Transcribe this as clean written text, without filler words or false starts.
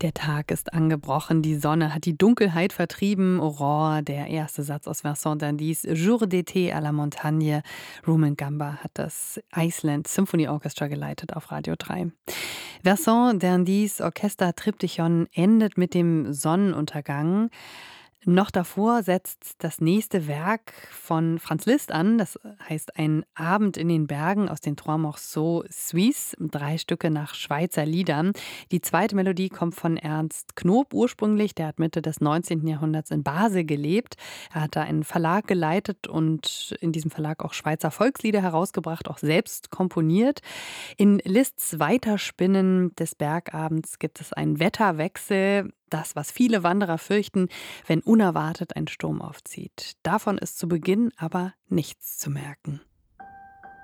Der Tag ist angebrochen, die Sonne hat die Dunkelheit vertrieben. Aurore, der erste Satz aus Vincent d'Indys Jour d'été à la montagne. Rumen Gamba hat das Iceland Symphony Orchestra geleitet auf Radio 3. Vincent d'Indys Orchester Triptychon endet mit dem Sonnenuntergang. Noch davor setzt das nächste Werk von Franz Liszt an. Das heißt Ein Abend in den Bergen aus den Trois Morceaux Suisses. 3 Stücke nach Schweizer Liedern. Die zweite Melodie kommt von Ernst Knob ursprünglich. Der hat Mitte des 19. Jahrhunderts in Basel gelebt. Er hat da einen Verlag geleitet und in diesem Verlag auch Schweizer Volkslieder herausgebracht, auch selbst komponiert. In Liszts Weiterspinnen des Bergabends gibt es einen Wetterwechsel. Das, was viele Wanderer fürchten, wenn unerwartet ein Sturm aufzieht. Davon ist zu Beginn aber nichts zu merken.